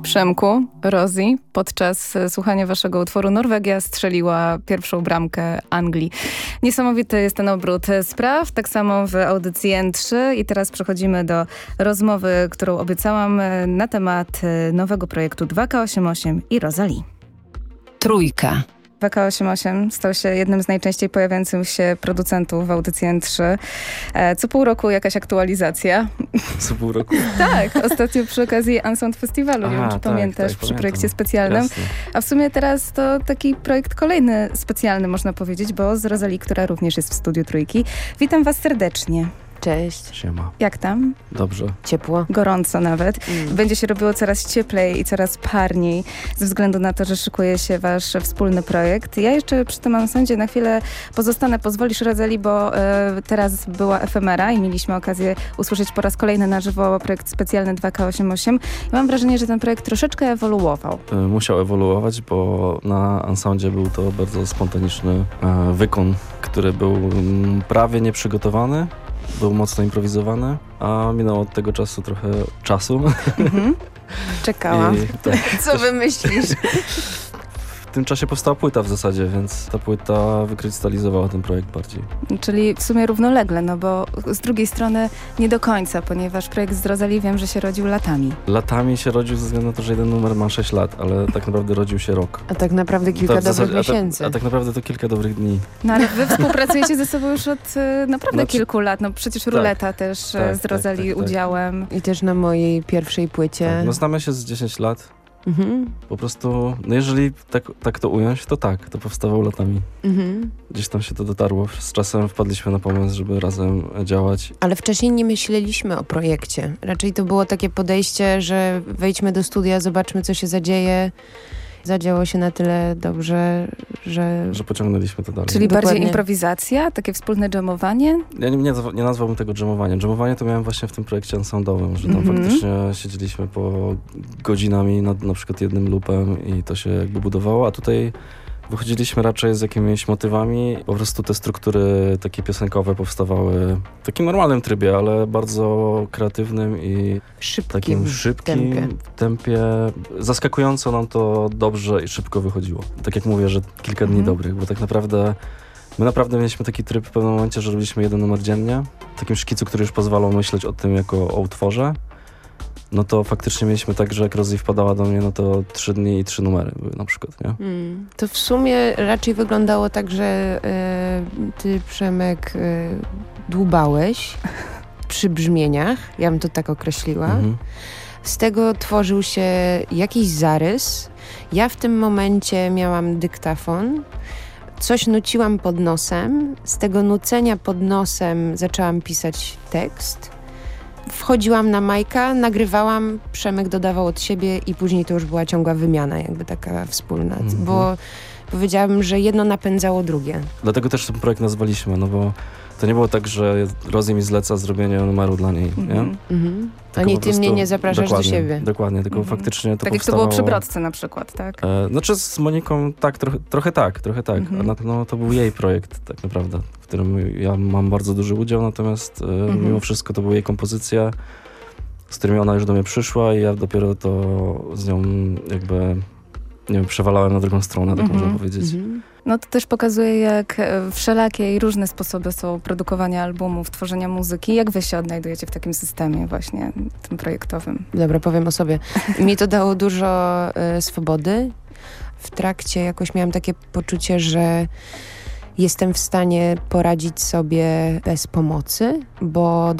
Przemku, Rosie, podczas słuchania waszego utworu Norwegia strzeliła pierwszą bramkę Anglii. Niesamowity jest ten obrót spraw, tak samo w audycji N3 i teraz przechodzimy do rozmowy, którą obiecałam na temat nowego projektu 2K88 i Rosalie. Trójka. 2K88 stał się jednym z najczęściej pojawiających się producentów w audycji N3. Co pół roku jakaś aktualizacja. Co pół roku? Tak, ostatnio przy okazji Unsound Festiwalu, nie wiem czy pamiętasz, przy projekcie specjalnym. Jasne. A w sumie teraz to taki projekt kolejny specjalny, można powiedzieć, bo z Rosalie, która również jest w studiu Trójki. Witam was serdecznie. Cześć. Siema. Jak tam? Dobrze. Ciepło. Gorąco nawet. Będzie się robiło coraz cieplej i coraz parniej ze względu na to, że szykuje się wasz wspólny projekt. Ja jeszcze przy tym Unsoundzie na chwilę pozostanę. Pozwolisz, Rosalie, bo teraz była efemera i mieliśmy okazję usłyszeć po raz kolejny na żywo projekt specjalny 2K88. I mam wrażenie, że ten projekt troszeczkę ewoluował. Musiał ewoluować, bo na Unsoundzie był to bardzo spontaniczny wykon, który był prawie nieprzygotowany. Był mocno improwizowany, a minęło od tego czasu trochę czasu. Czekałam. Co wymyślisz? W tym czasie powstała płyta w zasadzie, więc ta płyta wykrystalizowała ten projekt bardziej. Czyli w sumie równolegle, no bo z drugiej strony nie do końca, ponieważ projekt z Rosalie wiem, że się rodził latami. Latami się rodził ze względu na to, że jeden numer ma 6 lat, ale tak naprawdę rodził się rok. A tak naprawdę kilka dobrych miesięcy. A tak naprawdę to kilka dobrych dni. No ale wy współpracujecie ze sobą już od naprawdę kilku lat. No przecież Ruleta też z Rosalie udziałem. I też na mojej pierwszej płycie. Tak, no znamy się z 10 lat. Mhm. Po prostu, no jeżeli tak to ująć, to tak, to powstawało latami. Mhm. Gdzieś tam się to dotarło. Z czasem wpadliśmy na pomysł, żeby razem działać. Ale wcześniej nie myśleliśmy o projekcie. Raczej to było takie podejście, że wejdźmy do studia, zobaczmy, co się zadzieje. Zadziało się na tyle dobrze, że pociągnęliśmy to dalej. Czyli Dokładnie. bardziej improwizacja, takie wspólne dżemowanie? Ja nie nazwałbym tego dżemowaniem. Dżemowanie to miałem właśnie w tym projekcie unsoundowym, że tam faktycznie siedzieliśmy po godzinami nad na przykład jednym loopem i to się jakby budowało, a tutaj wychodziliśmy raczej z jakimiś motywami. Po prostu te struktury takie piosenkowe powstawały w takim normalnym trybie, ale bardzo kreatywnym i takim szybkim tempie. Zaskakująco nam to dobrze i szybko wychodziło. Tak jak mówię, że kilka dni dobrych, bo tak naprawdę my naprawdę mieliśmy taki tryb w pewnym momencie, że robiliśmy jeden numer dziennie. W takim szkicu, który już pozwalał myśleć o tym jako o utworze. No to faktycznie mieliśmy tak, że jak Rosie wpadała do mnie, no to 3 dni i 3 numery były na przykład, nie? To w sumie raczej wyglądało tak, że ty, Przemek, dłubałeś przy brzmieniach, ja bym to tak określiła. Z tego tworzył się jakiś zarys. Ja w tym momencie miałam dyktafon. Coś nuciłam pod nosem. Z tego nucenia pod nosem zaczęłam pisać tekst. Wchodziłam na majka, nagrywałam, Przemek dodawał od siebie i później to już była ciągła wymiana, jakby taka wspólna, bo powiedziałabym, że jedno napędzało drugie. Dlatego też ten projekt nazwaliśmy, no bo to nie było tak, że Rosie mi zleca zrobienie numeru dla niej, nie? Ani ty mnie nie zapraszasz do siebie. Dokładnie, tylko faktycznie to tak powstawało... jak to było przy Brodce na przykład, tak? Znaczy z Moniką tak, trochę tak. No, to był jej projekt tak naprawdę, w którym ja mam bardzo duży udział, natomiast mimo wszystko to była jej kompozycja, z którymi ona już do mnie przyszła i ja dopiero to z nią jakby, nie wiem, przewalałem na drugą stronę, tak można powiedzieć. No to też pokazuje, jak wszelakie i różne sposoby są produkowania albumów, tworzenia muzyki. Jak wy się odnajdujecie w takim systemie właśnie, tym projektowym? Dobra, powiem o sobie. Mi to dało dużo swobody. W trakcie jakoś miałam takie poczucie, że jestem w stanie poradzić sobie bez pomocy, bo